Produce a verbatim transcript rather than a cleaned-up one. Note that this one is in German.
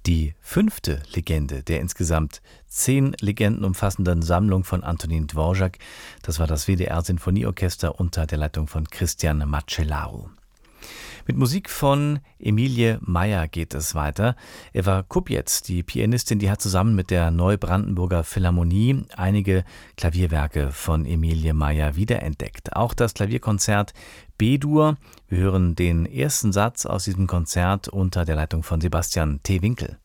Die fünfte Legende der insgesamt zehn Legenden umfassenden Sammlung von Antonín Dvořák, das war das W D R-Sinfonieorchester unter der Leitung von Christian Macellaro. Mit Musik von Emilie Meyer geht es weiter. Eva Kupjetz, die Pianistin, die hat zusammen mit der Neubrandenburger Philharmonie einige Klavierwerke von Emilie Meyer wiederentdeckt. Auch das Klavierkonzert B-Dur. Wir hören den ersten Satz aus diesem Konzert unter der Leitung von Sebastian T. Winkel.